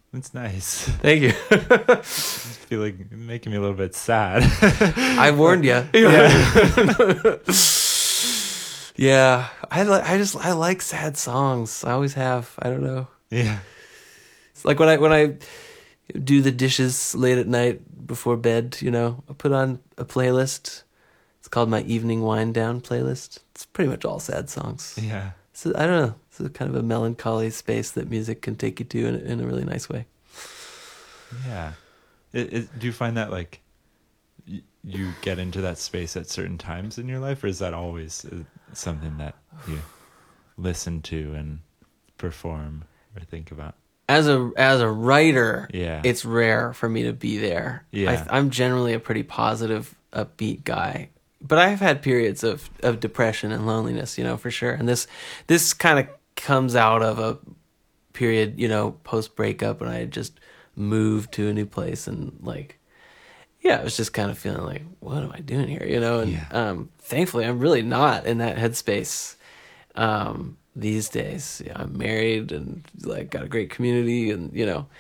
That's nice. Thank you. Feeling making me a little bit sad. I warned you. Yeah. Yeah, I like sad songs. I always have. I don't know. Yeah. It's like when I do the dishes late at night before bed, I put on a playlist. It's called my evening wind down playlist. It's pretty much all sad songs. Yeah. So I don't know. It's a kind of a melancholy space that music can take you to in a really nice way. Yeah. Do you find that like you get into that space at certain times in your life, or is that always something that you listen to and perform or think about? As a writer, Yeah. it's rare for me to be there. Yeah. I'm generally a pretty positive, upbeat guy, but I've had periods of depression and loneliness, for sure. And this kind of comes out of a period, post breakup, when I had just moved to a new place and I was just kind of feeling like, what am I doing here, And thankfully, I'm really not in that headspace these days. Yeah, I'm married and got a great community, and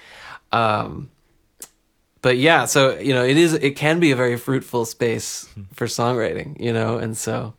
but yeah, so it can be a very fruitful space for songwriting, and so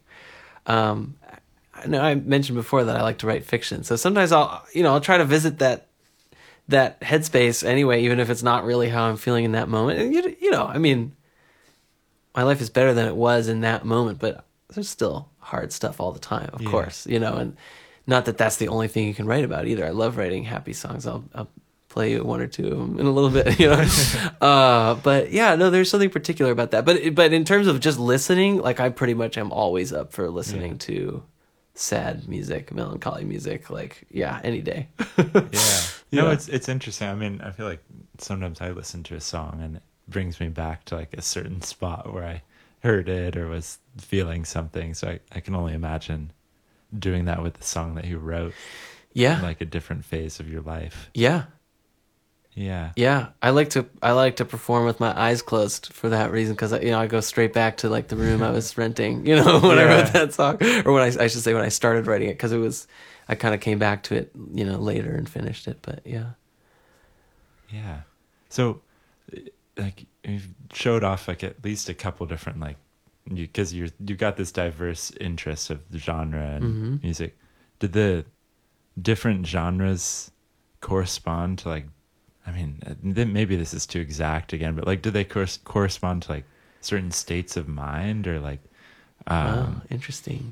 I know I mentioned before that I like to write fiction, so sometimes I'll try to visit that headspace anyway, even if it's not really how I'm feeling in that moment. And I mean, my life is better than it was in that moment, but there's still hard stuff all the time, of course, and not that that's the only thing you can write about either. I love writing happy songs. I'll play you one or two of them in a little bit, but yeah, no, there's something particular about that. But in terms of just listening, I pretty much am always up for listening to sad music, melancholy music, any day. Yeah. No, it's interesting. I mean, I feel like sometimes I listen to a song and it brings me back to a certain spot where I heard it or was feeling something. So I can only imagine doing that with the song that you wrote. Yeah. In a different phase of your life. Yeah. Yeah. Yeah. I like to perform with my eyes closed for that reason, because I go straight back to the room I was renting, when I wrote that song, or when I should say when I started writing it, because I kind of came back to it, later and finished it. But yeah. Yeah. So you've showed off at least a couple different because you got this diverse interest of the genre and music. Did the different genres correspond to I mean, maybe this is too exact again, but do they correspond to certain states of mind, or interesting.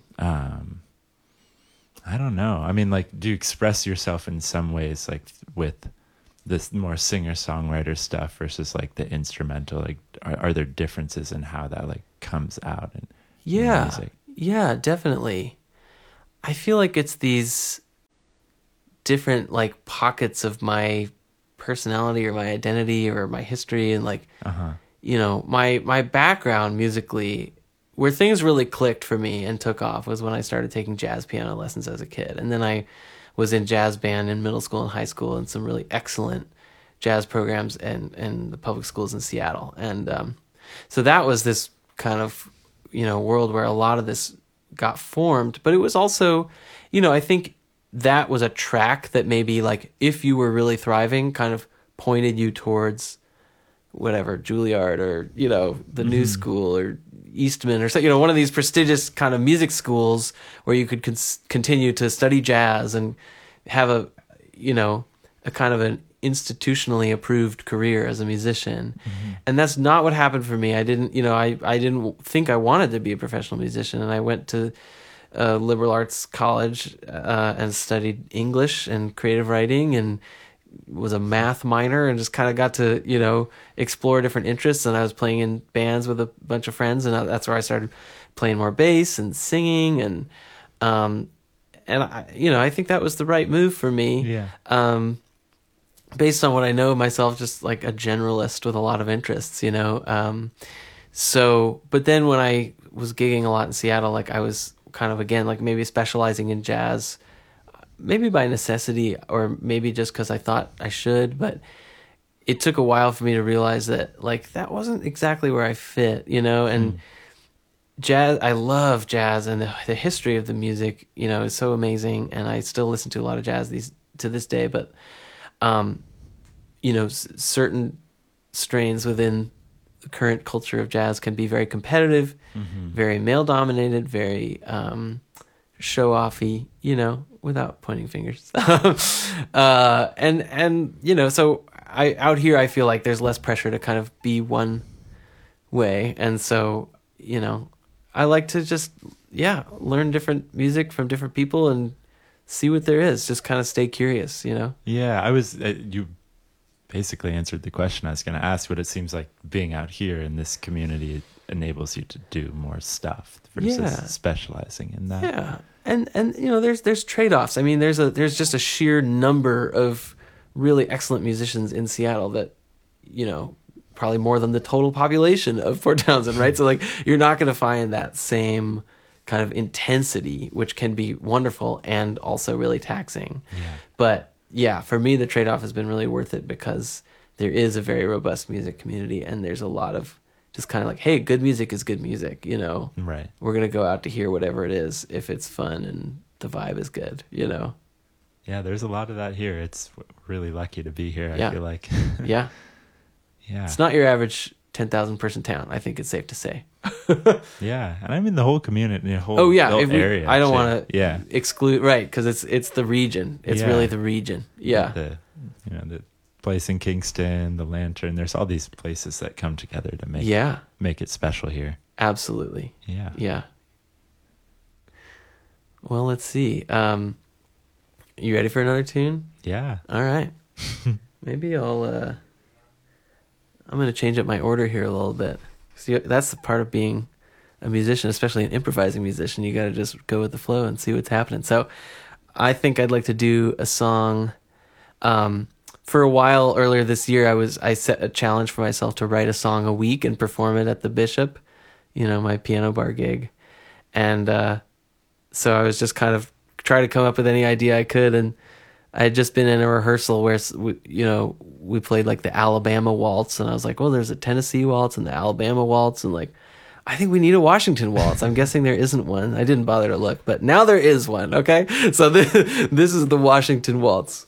I don't know. I mean, do you express yourself in some ways with this more singer-songwriter stuff versus the instrumental? Are there differences in how that comes out in music? Yeah, definitely. I feel like it's these different pockets of my personality or my identity or my history, and my background musically, where things really clicked for me and took off, was when I started taking jazz piano lessons as a kid. And then I was in jazz band in middle school and high school, and some really excellent jazz programs in the public schools in Seattle. And so that was this kind of, world where a lot of this got formed. But it was also, I think that was a track that maybe if you were really thriving, kind of pointed you towards whatever, Juilliard, or, the New School, or Eastman, or so, one of these prestigious kind of music schools where you could continue to study jazz and have a kind of an institutionally approved career as a musician. And that's not what happened for me. I didn't think I wanted to be a professional musician, and I went to liberal arts college and studied English and creative writing, and was a math minor, and just kind of got to explore different interests. And I was playing in bands with a bunch of friends, and that's where I started playing more bass and singing, and I think that was the right move for me. Yeah. Based on what I know of myself, just a generalist with a lot of interests, So, but then when I was gigging a lot in Seattle, I was kind of, again, maybe specializing in jazz, maybe by necessity, or maybe just because I thought I should, but it took a while for me to realize that that wasn't exactly where I fit, and jazz, I love jazz, and the history of the music, is so amazing, and I still listen to a lot of jazz to this day, but certain strains within the current culture of jazz can be very competitive, very male dominated, very show offy, without pointing fingers. And so out here I feel like there's less pressure to kind of be one way. And so, I like to just, learn different music from different people and see what there is. Just kind of stay curious, Yeah, you basically answered the question I was going to ask. What it seems like being out here in this community enables you to do more stuff versus specializing in that. Yeah, and there's trade-offs. I mean, there's just a sheer number of really excellent musicians in Seattle that, probably more than the total population of Port Townsend, right? So like, you're not going to find that same kind of intensity, which can be wonderful and also really taxing. Yeah. But yeah, for me, the trade-off has been really worth it because there is a very robust music community and there's a lot of just kind of like, hey, good music is good music, Right. We're going to go out to hear whatever it is if it's fun and the vibe is good, Yeah, there's a lot of that here. It's really lucky to be here, I feel like. Yeah. Yeah. It's not your average 10,000 person town, I think it's safe to say. Yeah, and I mean the whole community, the whole area. I don't want to exclude, right? Because it's the region. It's really the region. Yeah. The place in Kingston, the Lantern. There's all these places that come together to make it special here. Absolutely. Yeah. Yeah. Well, let's see. You ready for another tune? Yeah. All right. Maybe I'm going to change up my order here a little bit. See, that's the part of being a musician, especially an improvising musician. You got to just go with the flow and see what's happening. So I think I'd like to do a song. For a while earlier this year, I set a challenge for myself to write a song a week and perform it at the Bishop, my piano bar gig. And so I was just kind of trying to come up with any idea I could. And I had just been in a rehearsal where, we played like the Alabama waltz, and I was like, well, there's a Tennessee waltz and the Alabama waltz, and like, I think we need a Washington waltz. I'm guessing there isn't one. I didn't bother to look, but now there is one. Okay. So this is the Washington waltz.